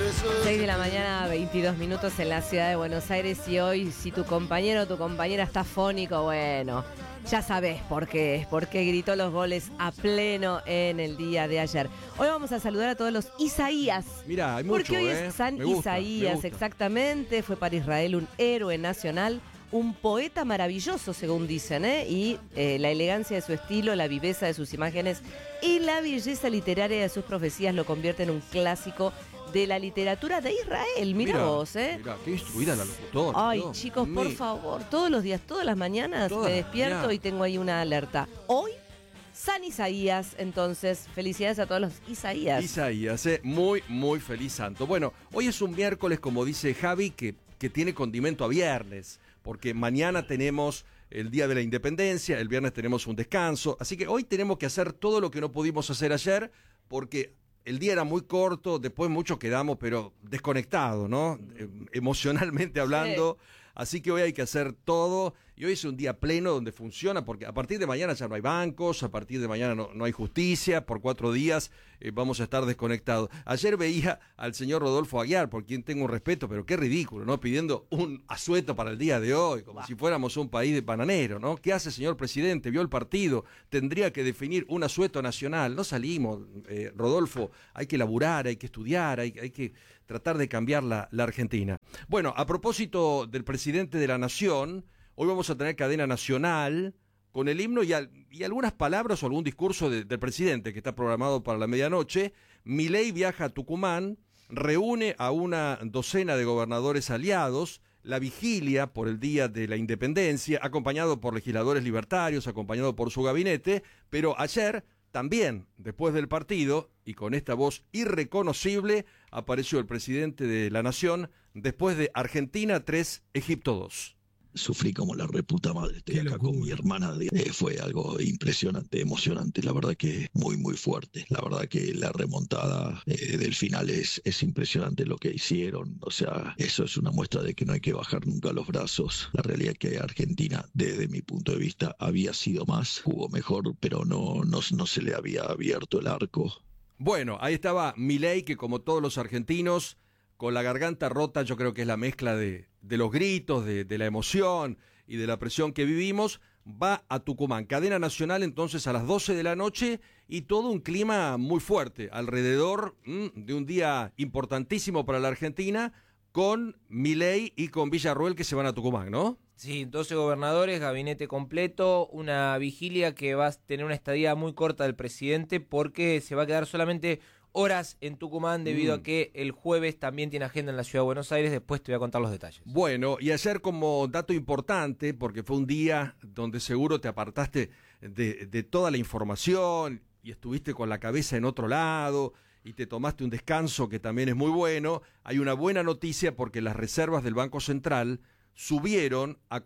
6 de la mañana, 22 minutos en la ciudad de Buenos Aires. Y hoy, si tu compañero o tu compañera está fónico, bueno, ya sabés por qué. Porque gritó los goles a pleno en el día de ayer. Hoy vamos a saludar a todos los Isaías. Mirá, hay mucho, porque hoy es San Isaías, exactamente. Fue para Israel un héroe nacional, un poeta maravilloso, según dicen, y la elegancia de su estilo, la viveza de sus imágenes y la belleza literaria de sus profecías lo convierte en un clásico de la literatura de Israel. Mira vos, Mirá, qué instruida la locutora. Ay, chicos, por favor, todos los días, todas las mañanas me despierto y tengo ahí una alerta. Hoy, San Isaías, entonces, felicidades a todos los Isaías. Isaías, muy, muy feliz santo. Bueno, hoy es un miércoles, como dice Javi, que tiene condimento a viernes, porque mañana tenemos el Día de la Independencia, el viernes tenemos un descanso, así que hoy tenemos que hacer todo lo que no pudimos hacer ayer, porque el día era muy corto, después muchos quedamos, pero desconectados, ¿no? Emocionalmente hablando. Sí. Así que hoy hay que hacer todo. Y hoy es un día pleno donde funciona, porque a partir de mañana ya no hay bancos, a partir de mañana no hay justicia, por 4 días vamos a estar desconectados. Ayer veía al señor Rodolfo Aguiar, por quien tengo un respeto, pero qué ridículo, ¿no? Pidiendo un asueto para el día de hoy, como si fuéramos un país de bananero, ¿no? ¿Qué hace, señor presidente? Vio el partido, tendría que definir un asueto nacional. No salimos, Rodolfo, hay que laburar, hay que estudiar, hay que tratar de cambiar la Argentina. Bueno, a propósito del presidente de la Nación, hoy vamos a tener cadena nacional con el himno y algunas palabras o algún discurso del presidente que está programado para la medianoche. Milei viaja a Tucumán, reúne a una docena de gobernadores aliados, la vigilia por el Día de la Independencia, acompañado por legisladores libertarios, acompañado por su gabinete, pero ayer también, después del partido, y con esta voz irreconocible, apareció el presidente de la Nación después de Argentina 3, Egipto 2. Sufrí como la reputa madre, estoy acá con mi hermana, fue algo impresionante, emocionante, la verdad que muy muy fuerte, la verdad que la remontada del final es impresionante lo que hicieron, o sea, eso es una muestra de que no hay que bajar nunca los brazos. La realidad es que Argentina, desde mi punto de vista, había sido más, jugó mejor, pero no se le había abierto el arco. Bueno, ahí estaba Milei, que como todos los argentinos, con la garganta rota, yo creo que es la mezcla de los gritos, de la emoción y de la presión que vivimos, va a Tucumán. Cadena nacional entonces a las 12 de la noche y todo un clima muy fuerte alrededor de un día importantísimo para la Argentina, con Milei y con Villarruel que se van a Tucumán, ¿no? Sí, 12 gobernadores, gabinete completo, una vigilia que va a tener una estadía muy corta del presidente porque se va a quedar solamente horas en Tucumán debido a que el jueves también tiene agenda en la ciudad de Buenos Aires. Después te voy a contar los detalles. Bueno, y ayer como dato importante, porque fue un día donde seguro te apartaste de toda la información y estuviste con la cabeza en otro lado y te tomaste un descanso que también es muy bueno, hay una buena noticia porque las reservas del Banco Central subieron a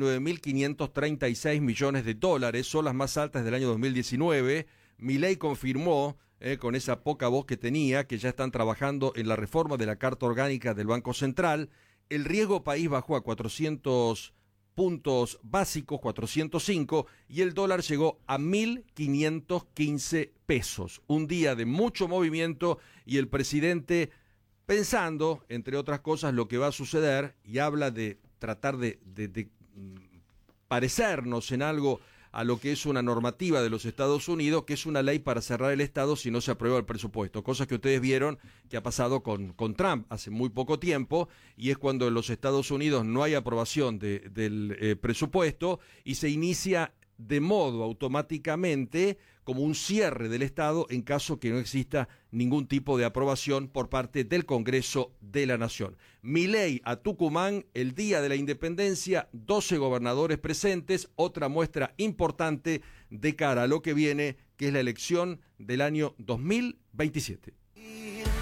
49.536 millones de dólares, son las más altas del año 2019. Milei confirmó, con esa poca voz que tenía, que ya están trabajando en la reforma de la Carta Orgánica del Banco Central. El riesgo país bajó a 400 puntos básicos, 405, y el dólar llegó a 1.515 pesos. Un día de mucho movimiento y el presidente pensando, entre otras cosas, lo que va a suceder, y habla de tratar de parecernos en algo a lo que es una normativa de los Estados Unidos, que es una ley para cerrar el Estado si no se aprueba el presupuesto, cosas que ustedes vieron que ha pasado con Trump hace muy poco tiempo, y es cuando en los Estados Unidos no hay aprobación del presupuesto y se inicia de modo automáticamente como un cierre del Estado en caso que no exista ningún tipo de aprobación por parte del Congreso de la Nación. Milei a Tucumán, el Día de la Independencia, 12 gobernadores presentes, otra muestra importante de cara a lo que viene, que es la elección del año 2027.